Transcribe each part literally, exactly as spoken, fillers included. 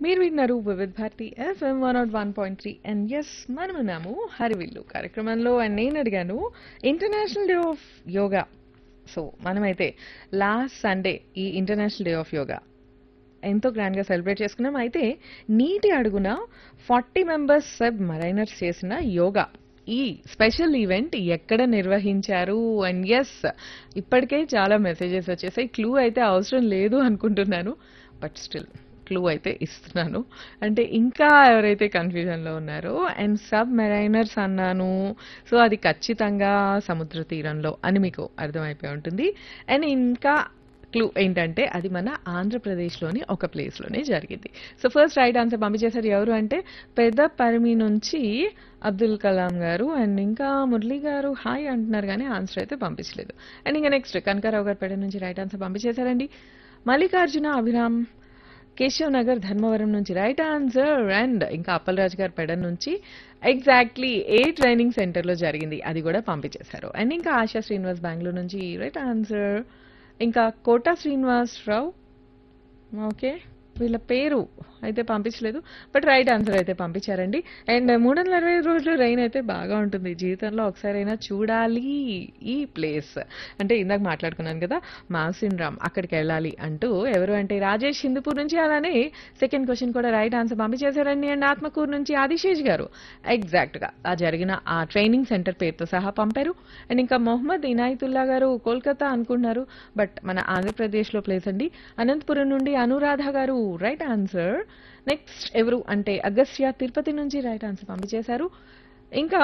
మీరు విన్నారు Vividh Bharati FM one not one point three and yes మనమున్నాము హరివిల్లు కార్యక్రమంలో అండ్ నేను అడిగాను international day of yoga. So మనమైతే లాస్ట్ సండే ఈ ఇంటర్నేషనల్ డే ఆఫ్ యోగా ఎంతో గ్రాండ్ గా సెలబ్రేట్ చేసుకున్నాం. అయితే నీటి అడుగున ఫార్టీ మెంబర్స్ సబ్ మరైనర్స్ చేసిన యోగా ఈ స్పెషల్ ఈవెంట్ ఎక్కడ నిర్వహించారు అండ్ ఎస్ ఇప్పటికే చాలా మెసేజెస్ వచ్చేసాయి. క్లూ అయితే అవసరం లేదు అనుకుంటున్నాను, బట్ స్టిల్ క్లూ అయితే ఇస్తున్నాను. అంటే ఇంకా ఎవరైతే కన్ఫ్యూజన్లో ఉన్నారో అండ్ సబ్ మెరైనర్స్ అన్నాను, సో అది ఖచ్చితంగా సముద్ర తీరంలో అని మీకు అర్థమైపోయి ఉంటుంది. అండ్ ఇంకా క్లూ ఏంటంటే అది మన ఆంధ్రప్రదేశ్లోని ఒక ప్లేస్లోనే జరిగింది. సో ఫస్ట్ రైట్ ఆన్సర్ పంపించేశారు ఎవరు అంటే పెద్ద పరిమి నుంచి అబ్దుల్ కలాం గారు అండ్ ఇంకా మురళి గారు హాయ్ అంటున్నారు కానీ ఆన్సర్ అయితే పంపించలేదు. అండ్ ఇంకా నెక్స్ట్ కనకారావు గారు పేట నుంచి రైట్ ఆన్సర్ పంపించేశారండి. మల్లికార్జున అభిరామ్ కేశవ్ నగర్ ధర్మవరం నుంచి రైట్ ఆన్సర్. అండ్ ఇంకా అప్పలరాజు గారు పెడ నుంచి ఎగ్జాక్ట్లీ ఏ ట్రైనింగ్ సెంటర్లో జరిగింది అది కూడా పంపించేశారు. అండ్ ఇంకా ఆశా శ్రీనివాస్ బెంగళూరు నుంచి రైట్ ఆన్సర్. ఇంకా కోట శ్రీనివాసరావు ఓకే వీళ్ళ పేరు అయితే పంపించలేదు, బట్ రైట్ ఆన్సర్ అయితే పంపించారండి. అండ్ మూడు వందల అరవై ఐదు రోజులు రెయిన్ అయితే బాగా ఉంటుంది, జీవితంలో ఒకసారైనా చూడాలి ఈ ప్లేస్. అంటే ఇందాక మాట్లాడుకున్నాను కదా మాసిన్ రామ్ అక్కడికి వెళ్ళాలి అంటూ ఎవరు అంటే రాజేష్ హిందూపూర్ నుంచి. అలానే సెకండ్ క్వశ్చన్ కూడా రైట్ ఆన్సర్ పంపించేశారండి. అండ్ ఆత్మకూరు నుంచి ఆదిశేష్ గారు ఎగ్జాక్ట్ గా ఆ జరిగిన ఆ ట్రైనింగ్ సెంటర్ పేరుతో సహా పంపారు. అండ్ ఇంకా మొహమ్మద్ ఇనాయతుల్లా గారు కోల్కతా అనుకుంటున్నారు, బట్ మన ఆంధ్రప్రదేశ్లో ప్లేస్ అండి. అనంతపురం నుండి అనురాధ గారు రైట్ ఆన్సర్. నెక్స్ట్ ఎవరు అంటే అగస్త్య తిరుపతి నుంచి రైట్ ఆన్సర్ పంపించేశారు. ఇంకా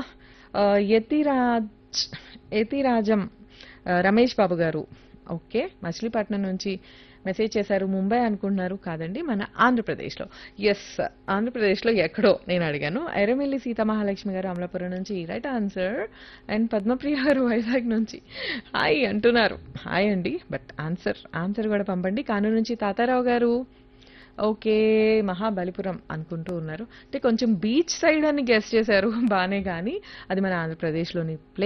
యతిరాజ్ యతిరాజం రమేష్ బాబు గారు ఓకే మచిలీపట్నం నుంచి మెసేజ్ చేశారు. ముంబై అనుకుంటున్నారు, కాదండి మన ఆంధ్రప్రదేశ్లో. ఎస్ ఆంధ్రప్రదేశ్లో ఎక్కడో నేను అడిగాను. ఎర్రమిల్లి సీతామహాలక్ష్మి గారు అమలాపురం నుంచి రైట్ ఆన్సర్. అండ్ పద్మప్రియ గారు వైజాగ్ నుంచి హాయ్ అంటున్నారు. హాయ్ అండి, బట్ ఆన్సర్ ఆన్సర్ కూడా పంపండి. కానూరు నుంచి తాతారావు గారు ఓకే మహాబలిపురం అనుకుంటూ ఉన్నారు. అంటే కొంచెం బీచ్ సైడ్ అని గెస్ట్ చేశారు బానే, కానీ అది మన ఆంధ్రప్రదేశ్లోని ప్లేస్